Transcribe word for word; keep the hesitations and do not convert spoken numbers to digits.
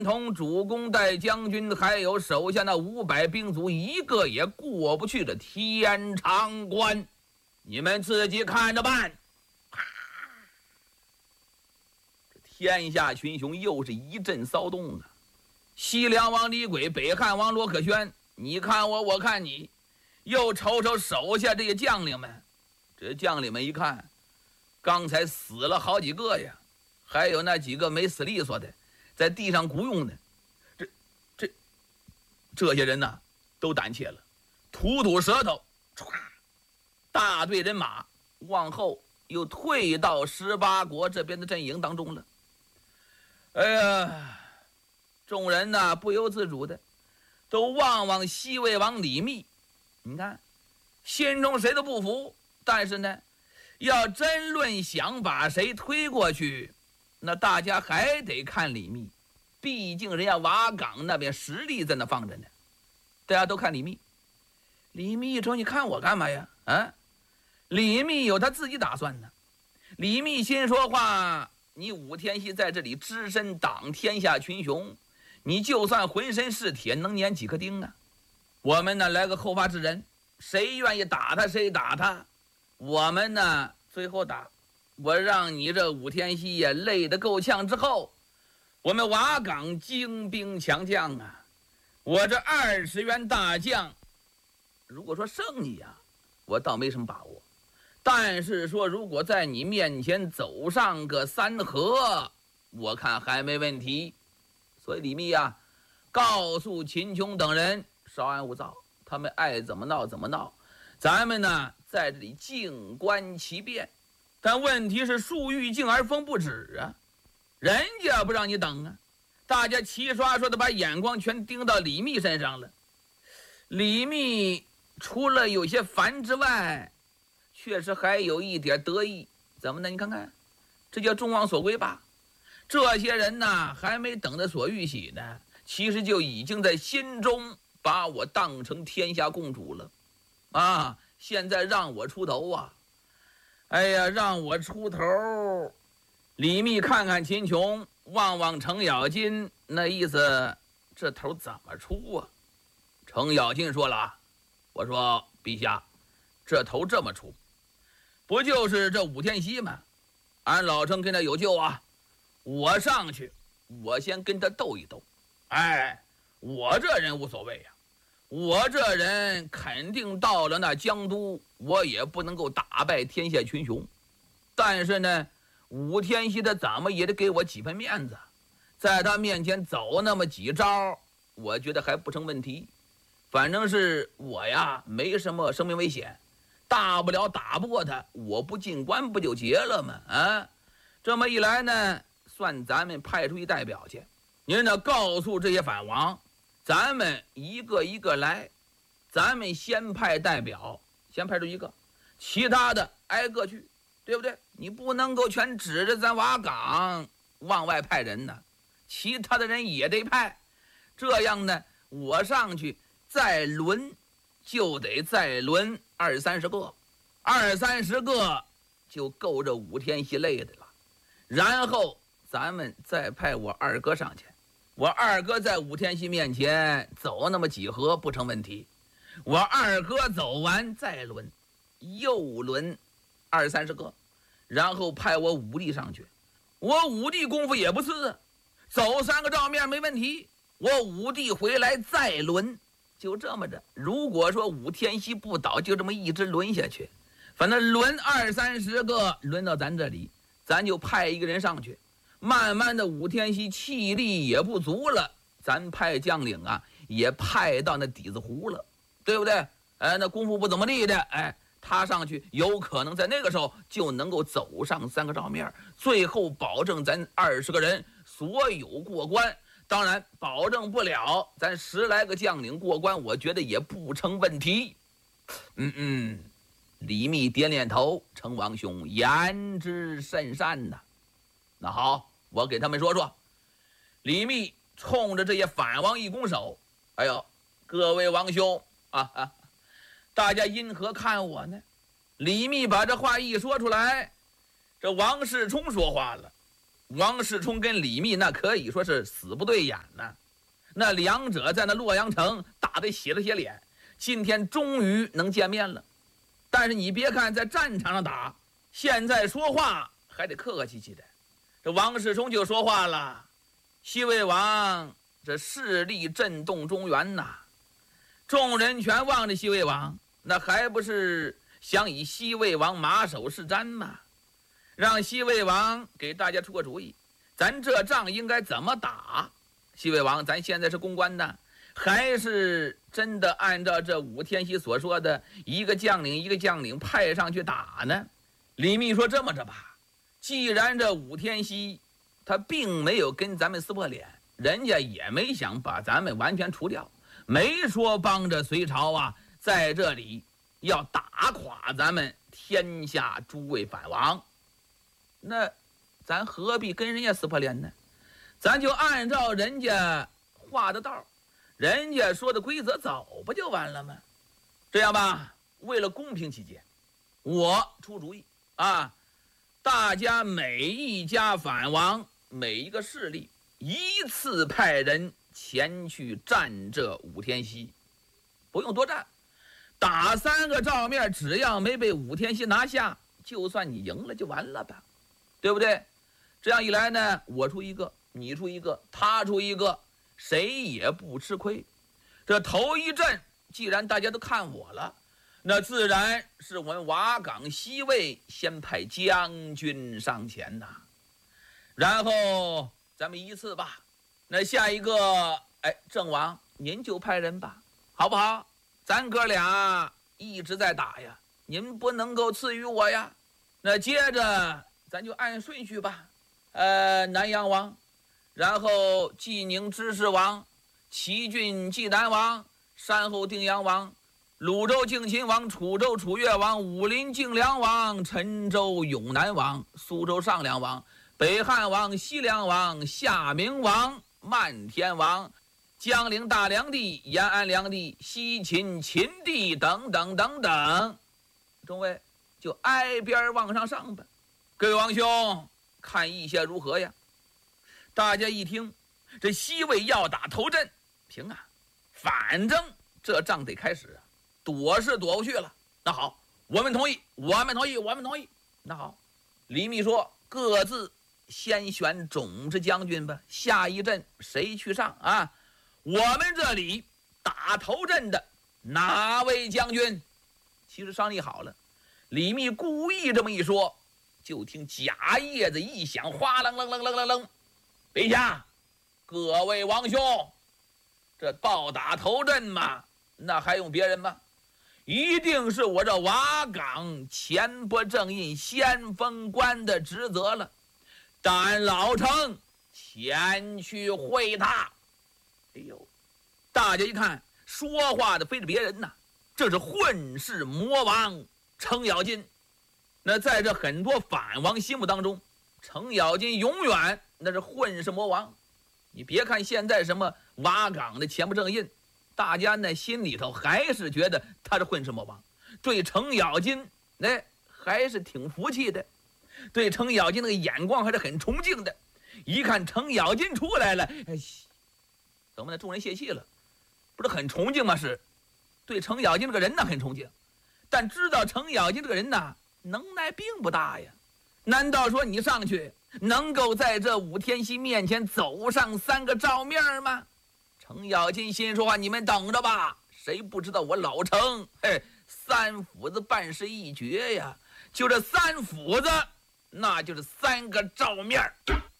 同主公带将军还有手下那五百兵卒，一个也过不去这天长关，你们自己看着办。天下群雄又是一阵骚动啊！西凉王李轨，北汉王罗可轩，你看我，我看你，又瞅瞅手下这些将领们。这将领们一看，刚才死了好几个呀，还有那几个没死利索的，在地上鼓用的。这、这、这些人呢，都胆怯了，吐吐舌头，唰，大队人马往后又退到十八国这边的阵营当中了。哎呀，众人呢不由自主的都望望西魏王李密，你看心中谁都不服，但是呢要争论想把谁推过去，那大家还得看李密，毕竟人家瓦岗那边实力在那放着呢，大家都看李密。李密一瞅，你看我干嘛呀？啊，李密有他自己打算呢。李密心说话，你武天锡在这里只身挡天下群雄，你就算浑身是铁，能粘几颗钉啊？我们呢来个后发制人，谁愿意打他谁打他，我们呢最后打。我让你这武天锡也累得够呛之后，我们瓦岗精兵强将啊，我这二十员大将，如果说胜你呀，我倒没什么把握。但是说如果在你面前走上个三合，我看还没问题。所以李密啊告诉秦琼等人稍安勿躁，他们爱怎么闹怎么闹，咱们呢在这里静观其变。但问题是树欲静而风不止啊，人家不让你等啊，大家齐刷刷的把眼光全盯到李密身上了。李密除了有些烦之外，确实还有一点得意。怎么呢？你看看，这叫众望所归吧。这些人呢还没等得所欲喜呢，其实就已经在心中把我当成天下共主了啊！现在让我出头啊，哎呀，让我出头。李密看看秦琼，望望程咬金，那意思这头怎么出啊？程咬金说了，我说陛下，这头这么出，不就是这武天锡吗？俺老程跟他有救啊，我上去，我先跟他斗一斗。哎，我这人无所谓呀、啊，我这人肯定到了那江都，我也不能够打败天下群雄。但是呢，武天锡他怎么也得给我几分面子，在他面前走那么几招，我觉得还不成问题。反正是我呀，没什么生命危险，大不了打不过他，我不进关不就结了吗？啊，这么一来呢，算咱们派出一代表去，您呢告诉这些反王，咱们一个一个来，咱们先派代表，先派出一个，其他的挨个去，对不对？你不能够全指着咱瓦岗往外派人呢，其他的人也得派。这样呢，我上去再轮，就得再轮二三十个，二三十个就够这武天锡累的了。然后咱们再派我二哥上去，我二哥在武天锡面前走那么几合不成问题，我二哥走完再轮，又轮二三十个，然后派我五弟上去，我五弟功夫也不次，走三个照面没问题，我五弟回来再轮。就这么着，如果说武天锡不倒，就这么一直轮下去，反正轮二三十个，轮到咱这里，咱就派一个人上去，慢慢的武天锡气力也不足了，咱派将领啊也派到那底子湖了，对不对？哎，那功夫不怎么地的，哎，他上去有可能在那个时候就能够走上三个照面，最后保证咱二十个人所有过关。当然保证不了咱十来个将领过关，我觉得也不成问题。嗯嗯，李密点点头，成王兄言之甚善呐。那好，我给他们说说。李密冲着这些反王一拱手，哎呦，各位王兄啊啊，大家因何看我呢？李密把这话一说出来，这王世充说话了， 王世充跟李密那可以说是死不对眼呐，那两者在那洛阳城打得血了血脸，今天终于能见面了。但是你别看在战场上打，现在说话还得客客气气的。这王世充就说话了：西魏王这势力震动中原呐，众人全望着西魏王，那还不是想以西魏王马首是瞻吗？让西魏王给大家出个主意，咱这仗应该怎么打？西魏王，咱现在是攻关呢，还是真的按照这武天锡所说的一个将领一个将领派上去打呢？李密说：这么着吧，既然这武天锡他并没有跟咱们撕破脸，人家也没想把咱们完全除掉，没说帮着隋朝啊在这里要打垮咱们天下诸位反王，那咱何必跟人家撕破脸呢？咱就按照人家画的道，人家说的规则走不就完了吗？这样吧，为了公平起见，我出主意啊，大家每一家反王每一个势力依次派人前去战这武天锡，不用多战，打三个照面，只要没被武天锡拿下，就算你赢了就完了吧，对不对？这样一来呢，我出一个，你出一个，他出一个，谁也不吃亏。这头一阵既然大家都看我了，那自然是我们瓦岗西魏先派将军上前呐，然后咱们依次吧。那下一个，哎，郑王您就派人吧，好不好？咱哥俩一直在打呀，您不能够赐予我呀。那接着咱就按顺序吧，呃，南阳王，然后济宁知事王，齐郡济南王，山后定阳王，鲁州敬秦王，楚州楚越王，武林敬梁王，陈州永南王，苏州上梁王，北汉王，西凉王，夏明王，漫天王，江陵大梁帝，延安梁帝，西秦秦帝等等等等，众位就挨边往上上吧。各位王兄，看意下如何呀？大家一听，这西魏要打头阵，平啊，反正这仗得开始啊，躲是躲不去了。那好，我们同意，我们同意，我们同意。那好，李密说，各自先选种子将军吧，下一阵谁去上啊？我们这里打头阵的哪位将军？其实商议好了，李密故意这么一说，就听假叶子一响，哗楞楞楞楞楞楞，陛下，各位王兄，这报打头阵嘛，那还用别人吗？一定是我这瓦岗前拨正印先锋官的职责了。但老臣前去会他。哎呦，大家一看，说话的非是别人呐，这是混世魔王程咬金。那在这很多反王心目当中，程咬金永远那是混世魔王。你别看现在什么瓦岗的前不正印，大家呢心里头还是觉得他是混世魔王，对程咬金哎还是挺服气的，对程咬金那个眼光还是很崇敬的。一看程咬金出来了，哎，怎么呢？众人泄气了，不是很崇敬吗？是对程咬金这个人呢很崇敬，但知道程咬金这个人呢能耐并不大呀。难道说你上去能够在这武天锡面前走上三个照面吗？程咬金心说话，你们等着吧，谁不知道我老程嘿三斧子办事一绝呀，就这三斧子那就是三个照面。